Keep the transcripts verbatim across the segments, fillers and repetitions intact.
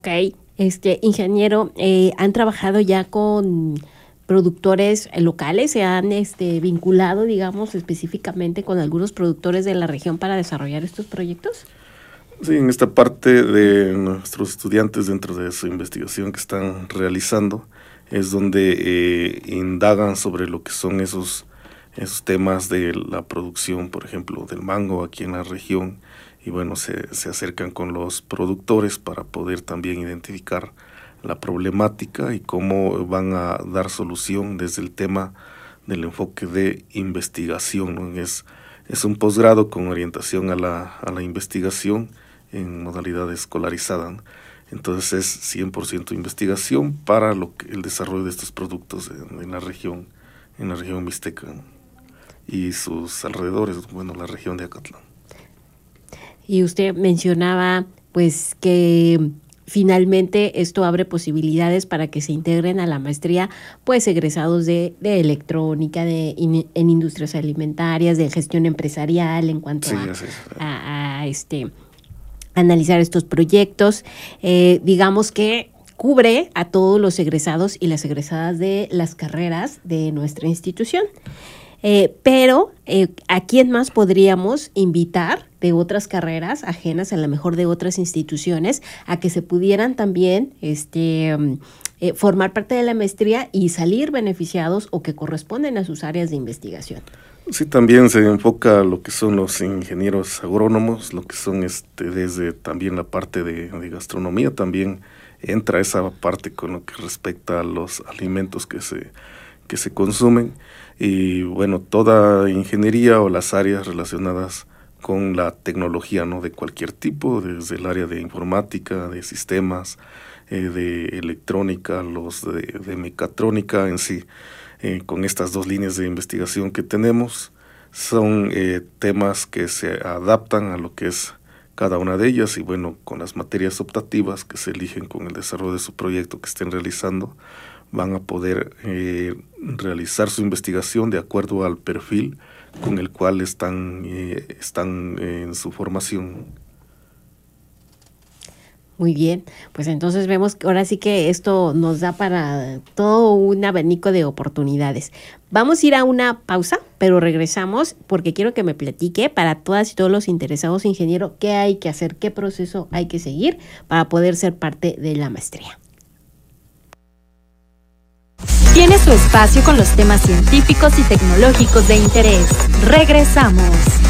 Ok, este ingeniero, eh, ¿han trabajado ya con productores locales? ¿Se han este, vinculado, digamos, específicamente con algunos productores de la región para desarrollar estos proyectos? Sí, en esta parte de nuestros estudiantes, dentro de su investigación que están realizando, es donde eh, indagan sobre lo que son esos, esos temas de la producción, por ejemplo, del mango aquí en la región. Y bueno, se, se acercan con los productores para poder también identificar la problemática y cómo van a dar solución desde el tema del enfoque de investigación, ¿no? Es, es un posgrado con orientación a la, a la investigación en modalidad escolarizada, ¿no? Entonces es cien por ciento investigación para lo que, el desarrollo de estos productos en, en la región, en la región mixteca, ¿no? Y sus alrededores, bueno, la región de Acatlán. Y usted mencionaba pues que finalmente esto abre posibilidades para que se integren a la maestría pues egresados de, de electrónica, de in, en industrias alimentarias, de gestión empresarial, en cuanto sí, a, a, a este analizar estos proyectos. Eh, digamos que cubre a todos los egresados y las egresadas de las carreras de nuestra institución. Eh, pero, eh, ¿a quién más podríamos invitar de otras carreras ajenas, a lo mejor de otras instituciones, a que se pudieran también este, eh, formar parte de la maestría y salir beneficiados o que corresponden a sus áreas de investigación? Sí, también se enfoca lo que son los ingenieros agrónomos, lo que son este desde también la parte de, de gastronomía, también entra esa parte con lo que respecta a los alimentos que se, que se consumen. Y bueno, toda ingeniería o las áreas relacionadas con la tecnología, ¿no? De cualquier tipo, desde el área de informática, de sistemas, eh, de electrónica, los de, de mecatrónica en sí, eh, con estas dos líneas de investigación que tenemos, son eh, temas que se adaptan a lo que es cada una de ellas y bueno, con las materias optativas que se eligen con el desarrollo de su proyecto que estén realizando, van a poder eh, realizar su investigación de acuerdo al perfil con el cual están, eh, están eh, en su formación. Muy bien, pues entonces vemos que ahora sí que esto nos da para todo un abanico de oportunidades. Vamos a ir a una pausa, pero regresamos porque quiero que me platique para todas y todos los interesados, ingeniero, qué hay que hacer, qué proceso hay que seguir para poder ser parte de la maestría. Tiene su espacio con los temas científicos y tecnológicos de interés. Regresamos.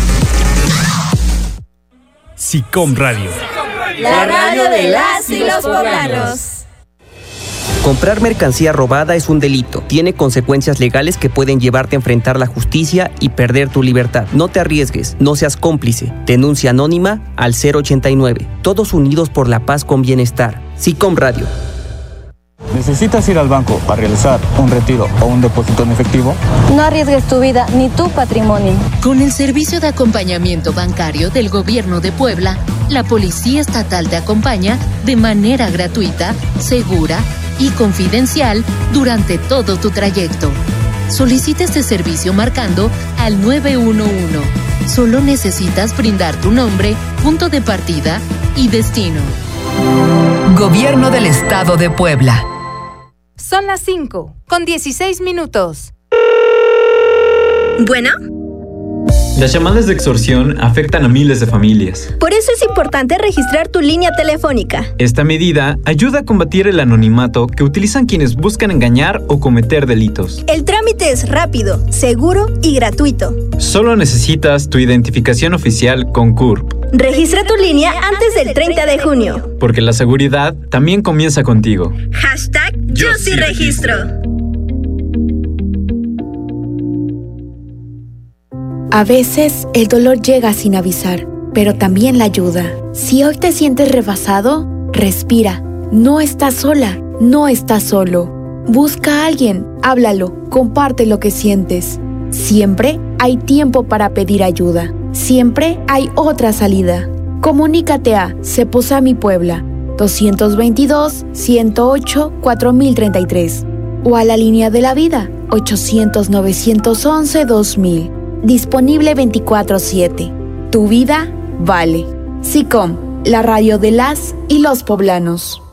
SICOM Radio. La radio de las y los poblanos. Comprar mercancía robada es un delito. Tiene consecuencias legales que pueden llevarte a enfrentar la justicia y perder tu libertad. No te arriesgues, no seas cómplice. Denuncia anónima al cero ochenta y nueve. Todos unidos por la paz con bienestar. SICOM Radio. ¿Necesitas ir al banco para realizar un retiro o un depósito en efectivo? No arriesgues tu vida ni tu patrimonio. Con el servicio de acompañamiento bancario del Gobierno de Puebla, la Policía Estatal te acompaña de manera gratuita, segura y confidencial durante todo tu trayecto. Solicita este servicio marcando al nueve uno uno. Solo necesitas brindar tu nombre, punto de partida y destino. Gobierno del Estado de Puebla. Son las cinco, con dieciséis minutos. ¿Bueno? Las llamadas de extorsión afectan a miles de familias. Por eso es importante registrar tu línea telefónica. Esta medida ayuda a combatir el anonimato que utilizan quienes buscan engañar o cometer delitos. El trámite es rápido, seguro y gratuito. Solo necesitas tu identificación oficial con C U R P. Registra tu línea antes del treinta de junio. Porque la seguridad también comienza contigo. Hashtag Yo sí registro. A veces el dolor llega sin avisar, pero también la ayuda. Si hoy te sientes rebasado, respira. No estás sola, no estás solo. Busca a alguien, háblalo, comparte lo que sientes. Siempre hay tiempo para pedir ayuda. Siempre hay otra salida. Comunícate a Ceposami Puebla, dos veintidós, ciento ocho, cuatro mil treinta y tres o a la línea de la vida, ochocientos, novecientos once, dos mil. Disponible veinticuatro siete. Tu vida vale. SICOM, la radio de las y los poblanos.